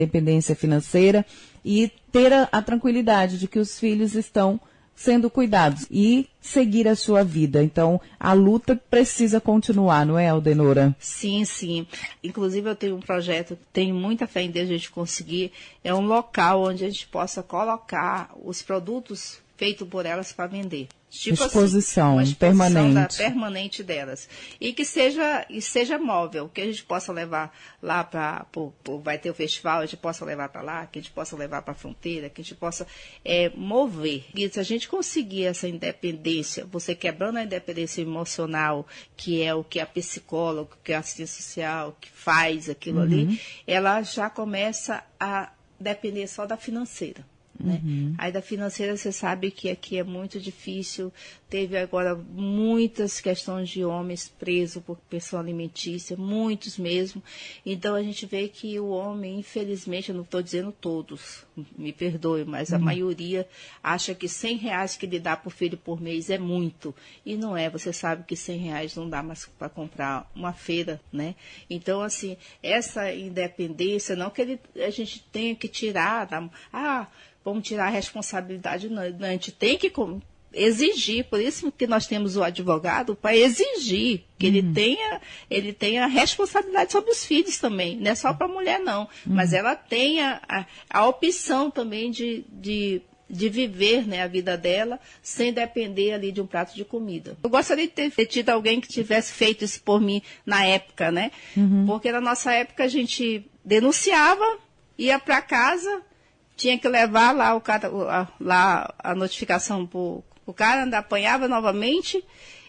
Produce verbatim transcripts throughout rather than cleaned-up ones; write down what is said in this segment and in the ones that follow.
independência financeira e ter a, a tranquilidade de que os filhos estão sendo cuidados e seguir a sua vida. Então, a luta precisa continuar, não é, Aldenora? Sim, sim. Inclusive, eu tenho um projeto, tenho muita fé em Deus de a gente conseguir, é um local onde a gente possa colocar os produtos feitos por elas para vender. Tipo exposição, assim, uma exposição permanente. Da, permanente delas. E que seja, e seja móvel, que a gente possa levar lá para... Vai ter o festival, a gente possa levar para lá, que a gente possa levar para a fronteira, que a gente possa é, mover. E se a gente conseguir essa independência, você quebrando a independência emocional, que é o que a psicóloga, que a assistência social, que faz aquilo uhum. ali, ela já começa a depender só da financeira. Né? Uhum. Aí da financeira você sabe que aqui é muito difícil, teve agora muitas questões de homens presos por pensão alimentícia, muitos mesmo, então a gente vê que o homem, infelizmente, eu não estou dizendo todos, me perdoe, mas uhum. a maioria acha que cem reais que ele dá por filho por mês é muito, e não é, você sabe que cem reais não dá mais para comprar uma feira, né? Então assim, essa independência, não que ele, a gente tenha que tirar, ah, vamos tirar a responsabilidade, não. A gente tem que exigir, por isso que nós temos o advogado, para exigir que uhum. ele tenha, ele tenha responsabilidade sobre os filhos também, não é só para a mulher não, uhum. mas ela tenha a, a opção também de, de, de viver, né, a vida dela sem depender ali de um prato de comida. Eu gostaria de ter, ter tido alguém que tivesse feito isso por mim na época, né, uhum. porque na nossa época a gente denunciava, ia para casa, tinha que levar lá, o cara, a, lá a notificação para o cara, ainda apanhava novamente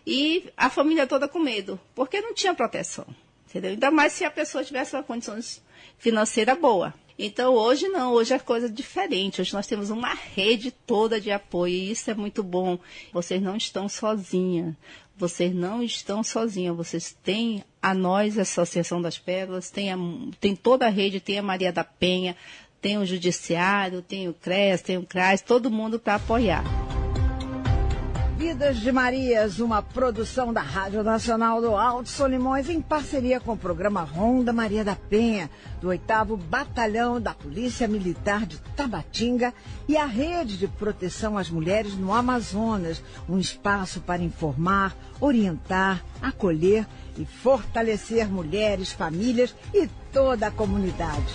e a família toda com medo, porque não tinha proteção, entendeu? Ainda mais se a pessoa tivesse uma condição financeira boa. Então hoje não, hoje é coisa diferente, hoje nós temos uma rede toda de apoio e isso é muito bom. Vocês não estão sozinhas, vocês não estão sozinhas, vocês têm a nós, a Associação das Pérolas, tem, a, tem toda a rede, tem a Maria da Penha, tem o Judiciário, tem o CREAS, tem o CRAS, todo mundo para apoiar. Vidas de Marias, uma produção da Rádio Nacional do Alto Solimões, em parceria com o programa Ronda Maria da Penha, do oitavo Batalhão da Polícia Militar de Tabatinga e a Rede de Proteção às Mulheres no Amazonas, um espaço para informar, orientar, acolher e fortalecer mulheres, famílias e toda a comunidade.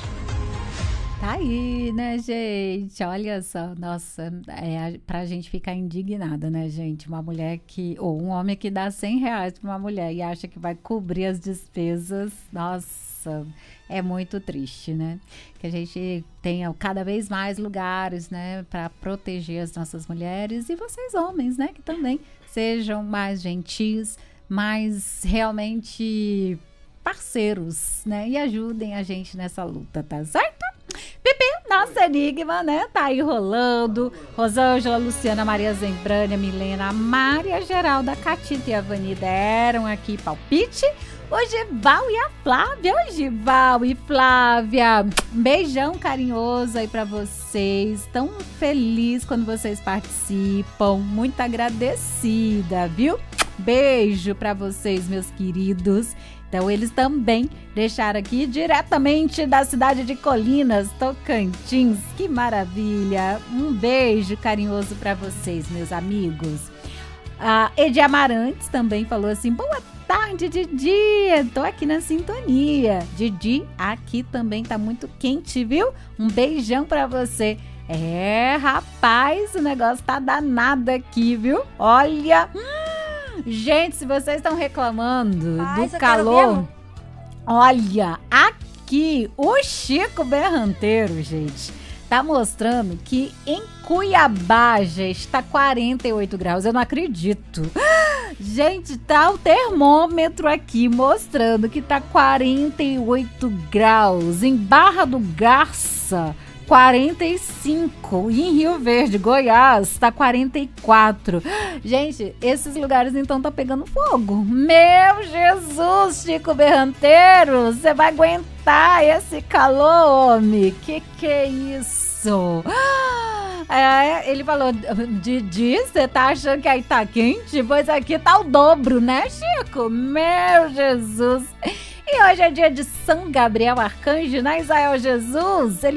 Tá aí, né, gente? Olha só, nossa, é pra gente ficar indignada, né, gente? Uma mulher que, ou um homem que dá cem reais pra uma mulher e acha que vai cobrir as despesas, nossa, é muito triste, né? Que a gente tenha cada vez mais lugares, né, pra proteger as nossas mulheres e vocês homens, né, que também sejam mais gentis, mais realmente parceiros, né, e ajudem a gente nessa luta, tá certo? Pipi, nossa enigma, né? Tá aí rolando. Rosângela, Luciana, Maria Zembrânia, Milena, Maria Geralda, Catita e a Vani deram aqui palpite. O Gival e a Flávia. O Gival e Flávia. Um beijão carinhoso aí pra vocês. Tão feliz quando vocês participam. Muito agradecida, viu? Beijo pra vocês, meus queridos. Então, eles também deixaram aqui diretamente da cidade de Colinas, Tocantins. Que maravilha! Um beijo carinhoso para vocês, meus amigos. A Edi Amarantes também falou assim, boa tarde, Didi, tô aqui na sintonia. Didi, aqui também tá muito quente, viu? Um beijão para você. É, rapaz, o negócio tá danado aqui, viu? Olha... Hum, gente, se vocês estão reclamando Mas do calor, olha, aqui o Chico Berranteiro, gente, tá mostrando que em Cuiabá já está quarenta e oito graus. Eu não acredito. Gente, tá o termômetro aqui mostrando que tá quarenta e oito graus. Em Barra do Garça, quarenta e cinco. E em Rio Verde, Goiás, tá quarenta e quatro. Gente, esses lugares então tá pegando fogo. Meu Jesus, Chico Berranteiro, você vai aguentar esse calor, homem? Que que é isso? É, ele falou, Didi, você tá achando que aí tá quente? Pois aqui tá o dobro, né, Chico? Meu Jesus. E hoje é dia de São Gabriel Arcanjo, né, Isael Jesus? Ele